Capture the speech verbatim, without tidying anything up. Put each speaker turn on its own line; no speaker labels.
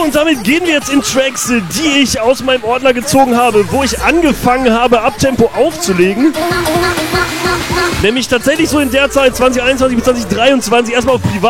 und damit gehen wir jetzt in Tracks, die ich aus meinem Ordner gezogen habe, wo ich angefangen habe, Uptempo aufzulegen. Nämlich tatsächlich so in der Zeit zwanzig einundzwanzig bis zwanzig dreiundzwanzig erstmal auf privat.